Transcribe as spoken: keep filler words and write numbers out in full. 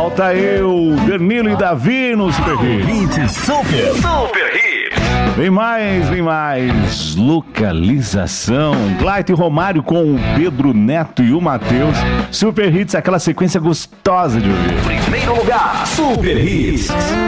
Falta eu, Danilo e Davi no Super Hits. Super, Super Hits. Vem mais, vem mais. Localização. Clayton e Romário com o Pedro Neto e o Matheus. Super Hits, aquela sequência gostosa de ouvir. Primeiro lugar, Super Hits.